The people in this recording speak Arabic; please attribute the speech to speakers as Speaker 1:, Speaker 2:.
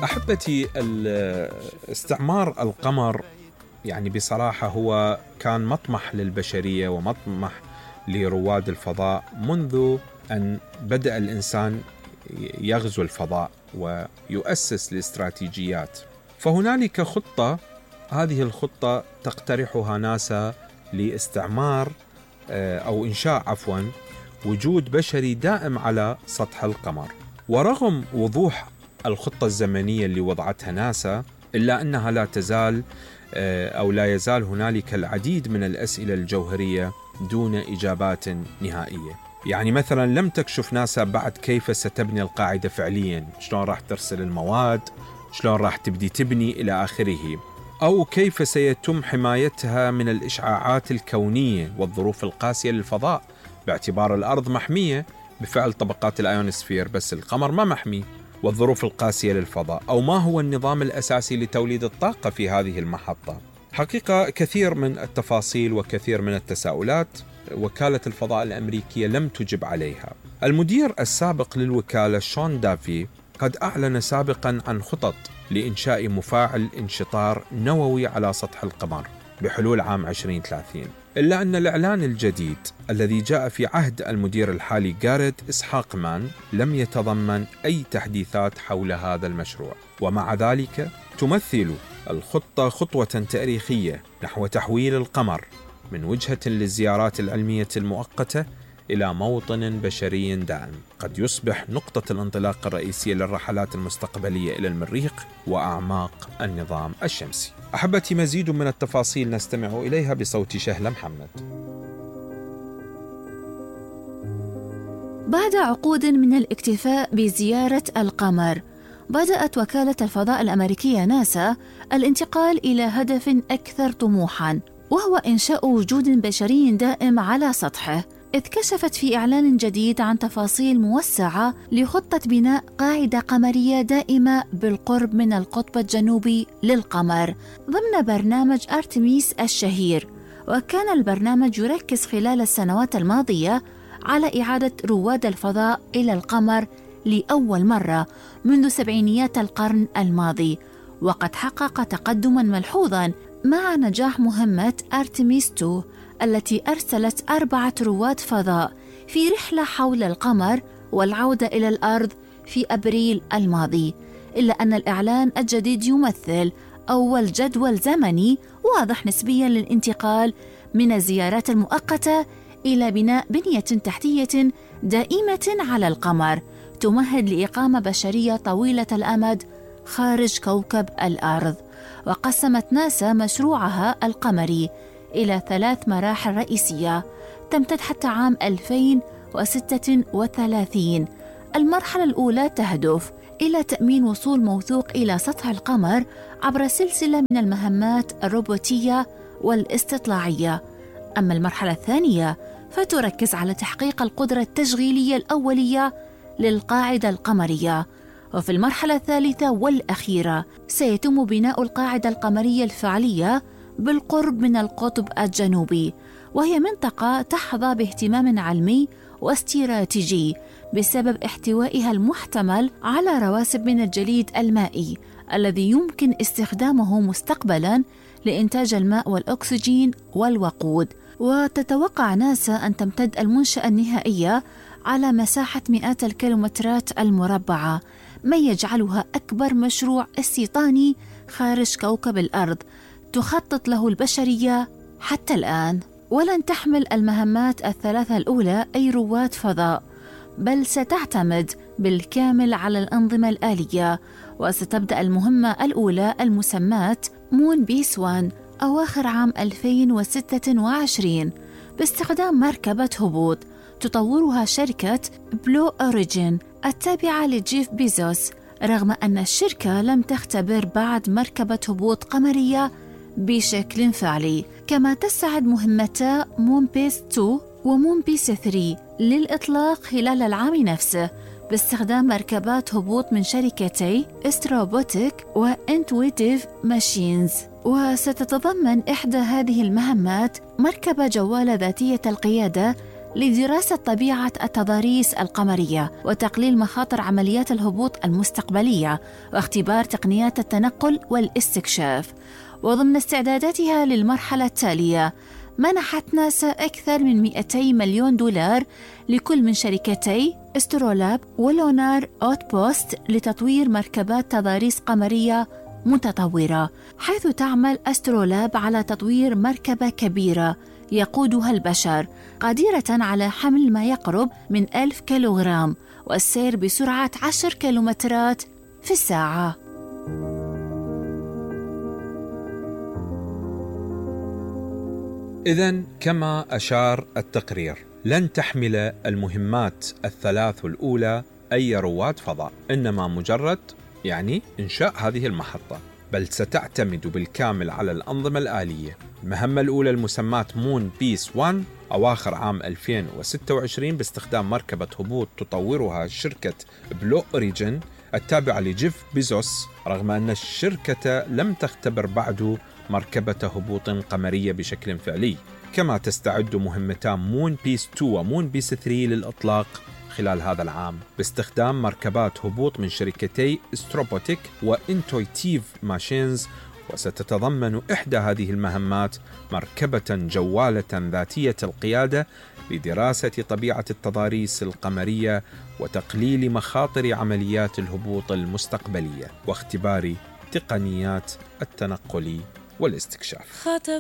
Speaker 1: أحبتي، استعمار القمر يعني بصراحة هو كان مطمح للبشرية ومطمح لرواد الفضاء منذ أن بدأ الإنسان يغزو الفضاء ويؤسس الاستراتيجيات. فهنالك خطة، هذه الخطة تقترحها ناسا لاستعمار أو إنشاء وجود بشري دائم على سطح القمر. ورغم وضوح الخطة الزمنية اللي وضعتها ناسا، إلا أنها لا تزال أو لا يزال هنالك العديد من الأسئلة الجوهرية دون إجابات نهائية. يعني مثلا لم تكشف ناسا بعد كيف ستبني القاعدة فعليا، شلون راح ترسل المواد، شلون راح تبني إلى آخره، أو كيف سيتم حمايتها من الإشعاعات الكونية والظروف القاسية للفضاء، باعتبار الأرض محمية بفعل طبقات الأيونوسفير بس القمر ما محمي، والظروف القاسية للفضاء، أو ما هو النظام الأساسي لتوليد الطاقة في هذه المحطة. حقيقة كثير من التفاصيل وكثير من التساؤلات وكالة الفضاء الأمريكية لم تجب عليها. المدير السابق للوكالة شون دافي قد أعلن سابقا عن خطط لإنشاء مفاعل انشطار نووي على سطح القمر بحلول عام 2030، إلا أن الإعلان الجديد الذي جاء في عهد المدير الحالي جاريد إسحاق مان لم يتضمن أي تحديثات حول هذا المشروع. ومع ذلك تمثل الخطة خطوة تاريخية نحو تحويل القمر من وجهة للزيارات العلمية المؤقتة إلى موطن بشري دائم قد يصبح نقطة الانطلاق الرئيسية للرحلات المستقبلية إلى المريخ وأعماق النظام الشمسي. أحبتي، مزيد من التفاصيل نستمع إليها بصوت شهلة محمد.
Speaker 2: بعد عقود من الاكتفاء بزيارة القمر، بدأت وكالة الفضاء الأمريكية ناسا الانتقال إلى هدف أكثر طموحاً، وهو إنشاء وجود بشري دائم على سطحه، إذ كشفت في إعلان جديد عن تفاصيل موسعة لخطة بناء قاعدة قمرية دائمة بالقرب من القطب الجنوبي للقمر ضمن برنامج أرتميس الشهير. وكان البرنامج يركز خلال السنوات الماضية على إعادة رواد الفضاء إلى القمر لأول مرة منذ سبعينيات القرن الماضي، وقد حقق تقدماً ملحوظاً مع نجاح مهمة أرتميس 2 التي أرسلت 4 رواد فضاء في رحلة حول القمر والعودة إلى الأرض في أبريل الماضي. إلا أن الإعلان الجديد يمثل أول جدول زمني واضح نسبياً للانتقال من الزيارات المؤقتة إلى بناء بنية تحتية دائمة على القمر تمهد لإقامة بشرية طويلة الأمد خارج كوكب الأرض. وقسمت ناسا مشروعها القمري إلى 3 مراحل رئيسية تمتد حتى عام 2036. المرحلة الأولى تهدف إلى تأمين وصول موثوق إلى سطح القمر عبر سلسلة من المهمات الروبوتية والاستطلاعية. أما المرحلة الثانية فتركز على تحقيق القدرة التشغيلية الأولية للقاعدة القمرية. وفي المرحلة الثالثة والأخيرة سيتم بناء القاعدة القمرية الفعلية بالقرب من القطب الجنوبي، وهي منطقة تحظى باهتمام علمي واستراتيجي بسبب احتوائها المحتمل على رواسب من الجليد المائي الذي يمكن استخدامه مستقبلاً لإنتاج الماء والأكسجين والوقود. وتتوقع ناسا أن تمتد المنشأة النهائية على مساحة مئات الكيلومترات المربعة، ما يجعلها أكبر مشروع استيطاني خارج كوكب الأرض تخطط له البشرية حتى الآن. ولن تحمل المهمات الثلاثة الأولى أي رواد فضاء، بل ستعتمد بالكامل على الأنظمة الآلية. وستبدأ المهمة الأولى المسماة مون بيس 1 أواخر عام 2026 باستخدام مركبة هبوط تطورها شركة بلو أوريجين التابعة لجيف بيزوس، رغم أن الشركة لم تختبر بعد مركبة هبوط قمرية بشكل فعلي. كما تسعد مهمتا مون بيس 2 ومون بيس 3 للإطلاق خلال العام نفسه باستخدام مركبات هبوط من شركتي استروبوتيك وإنتويتيف ماشينز. وستتضمن إحدى هذه المهمات مركبة جوالة ذاتية القيادة لدراسة طبيعة التضاريس القمرية وتقليل مخاطر عمليات الهبوط المستقبلية واختبار تقنيات التنقل والاستكشاف. وضمن استعداداتها للمرحلة التالية، منحت ناسا أكثر من 200 مليون دولار لكل من شركتي استرولاب ولونار أوتبوست لتطوير مركبات تضاريس قمرية متطورة، حيث تعمل استرولاب على تطوير مركبة كبيرة يقودها البشر، قادرة على حمل ما يقرب من 1000 كيلوغرام والسير بسرعة 10 كيلومترات في الساعة.
Speaker 1: إذن كما أشار التقرير، لن تحمل المهمات الثلاث الأولى أي رواد فضاء، إنما مجرد إنشاء هذه المحطة، بل ستعتمد بالكامل على الأنظمة الآلية. المهمة الأولى المسماة مون بيس 1 أواخر عام 2026 باستخدام مركبة هبوط تطورها شركة بلو أوريجين التابعة لجيف بيزوس، رغم أن الشركة لم تختبر بعد مركبة هبوط قمرية بشكل فعلي. كما تستعد مهمتان مون بيس 2 ومون بيس 3 للإطلاق خلال هذا العام باستخدام مركبات هبوط من شركتي استروبوتيك وإنتويتيف ماشينز. وستتضمن إحدى هذه المهمات مركبة جوالة ذاتية القيادة لدراسة طبيعة التضاريس القمرية وتقليل مخاطر عمليات الهبوط المستقبلية واختبار تقنيات التنقل والاستكشاف.